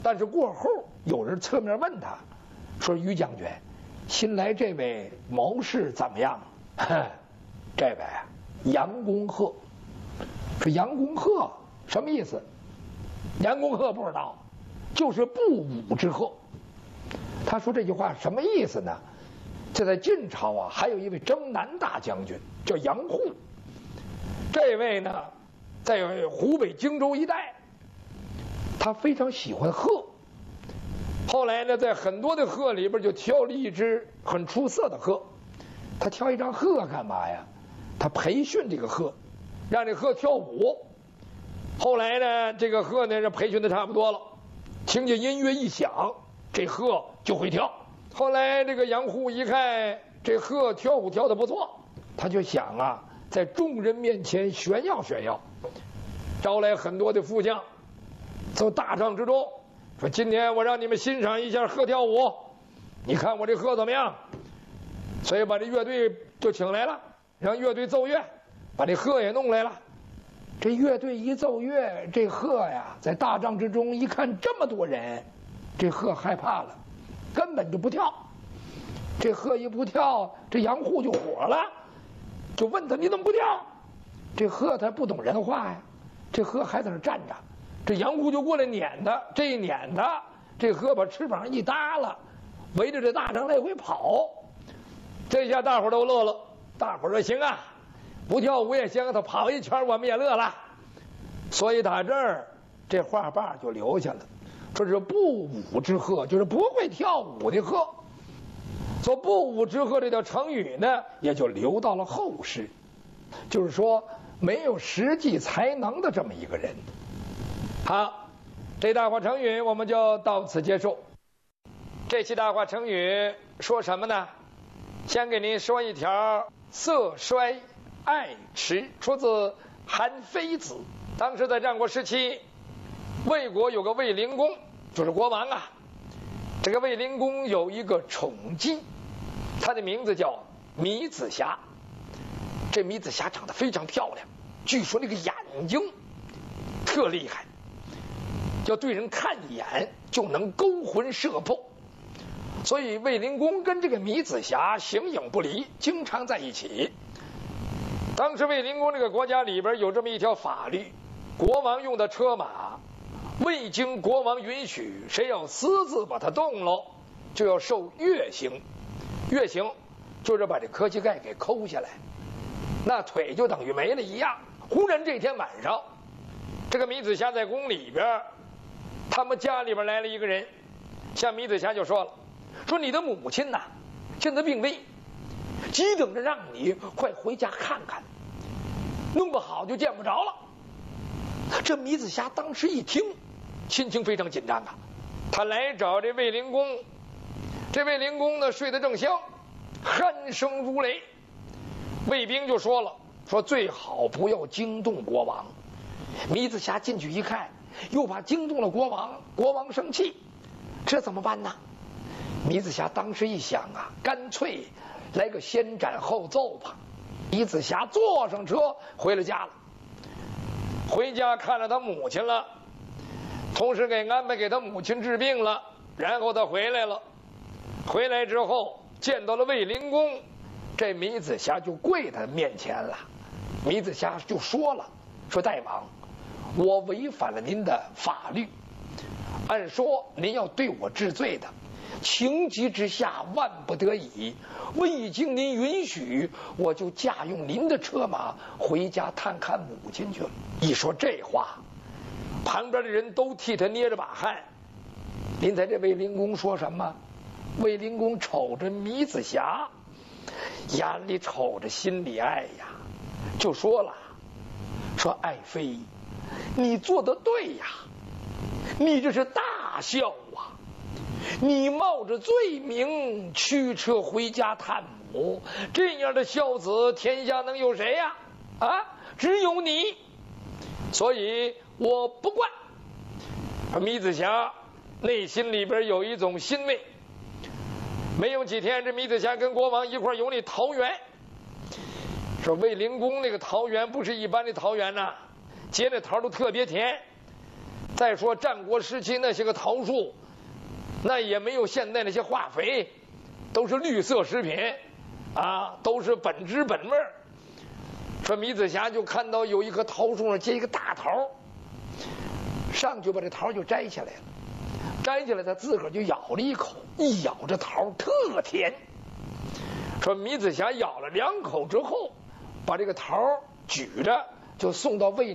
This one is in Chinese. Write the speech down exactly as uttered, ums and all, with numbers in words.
但是过后有人侧面问他，说于将军，新来这位谋士怎么样？这位啊，杨公鹤。说杨公鹤什么意思？杨公鹤不知道，就是不武之鹤。他说这句话什么意思呢？这在晋朝啊，还有一位征南大将军叫杨户。这位呢，在湖北荆州一带，他非常喜欢鹤。后来呢，在很多的鹤里边就挑了一只很出色的鹤。他挑一张鹤干嘛呀？他培训这个鹤，让这鹤跳舞。后来呢，这个鹤呢，这培训的差不多了，听见音乐一响，这鹤就会跳。后来这个杨户一看这鹤跳舞跳得不错，他就想啊，在众人面前炫耀炫耀，招来很多的副将，走大帐之中，说今天我让你们欣赏一下鹤跳舞，你看我这鹤怎么样？所以把这乐队就请来了，让乐队奏乐，把这鹤也弄来了。这乐队一奏乐，这鹤呀，在大帐之中一看这么多人，这鹤害怕了，根本就不跳。这鹤一不跳，这杨户就火了，就问他你怎么不跳？这鹤他不懂人话呀，这鹤还在那站着，这杨户就过来撵他，这一撵他，这鹤把翅膀一耷拉，围着这大帐来回跑。这下大伙都乐了，大伙说行啊，不跳舞也行，他跑一圈我们也乐了。所以打这儿这话把就留下了，说是不舞之鹤，就是不会跳舞的鹤。说不舞之鹤这条成语呢，也就留到了后世，就是说没有实际才能的这么一个人。好，这大话成语我们就到此结束。这期大话成语说什么呢？先给您说一条色衰爱弛，出自韩非子。当时在战国时期，魏国有个卫灵公，就是国王啊。这个卫灵公有一个宠姬，她的名字叫米子瑕。这米子瑕长得非常漂亮，据说那个眼睛特厉害，要对人看一眼就能勾魂摄魄。所以卫灵公跟这个米子瑕形影不离，经常在一起。当时卫灵公这个国家里边有这么一条法律，国王用的车马未经国王允许，谁要私自把它动了，就要受月刑。月刑就是把这科膝盖给抠下来，那腿就等于没了一样。忽然这天晚上，这个米子瑕在宫里边，他们家里边来了一个人，向米子瑕就说了，说你的母亲呐，现在病危，急等着让你快回家看看，弄不好就见不着了。这米子瑕当时一听，心情非常紧张啊，他来找这卫灵公。这卫灵公呢睡得正香，鼾声如雷。卫兵就说了，说最好不要惊动国王。米子瑕进去一看，又怕惊动了国王，国王生气，这怎么办呢？米子瑕当时一想啊，干脆来个先斩后奏吧。米子瑕坐上车回了家了，回家看了他母亲了，同时给安排给他母亲治病了，然后他回来了。回来之后见到了卫灵公，这米子瑕就跪他面前了。米子瑕就说了，说大王，我违反了您的法律，按说您要对我治罪的，情急之下万不得已，未经您允许，我就驾用您的车马回家探看母亲去了。一说这话，旁边的人都替他捏着把汗。您猜这卫灵公说什么？卫灵公瞅着米子瑕，眼里瞅着心里爱呀，就说了，说爱妃，你做得对呀，你这是大孝啊，你冒着罪名驱车回家探母，这样的孝子天下能有谁呀？啊，只有你，所以我不惯。米子瑕内心里边有一种欣慰。没有几天，这米子瑕跟国王一块游那桃园，说卫灵公那个桃园不是一般的桃园呐、啊，结的桃都特别甜。 再说战国时期那些个桃树，那也没有现在那些化肥，都是绿色食品啊，都是本汁本味儿。说米子霞就看到有一棵桃树上结一个大桃，上去把这桃就摘下来了，摘下来他自个儿就咬了一口，一咬这桃特甜。说米子霞咬了两口之后，把这个桃举着就送到胃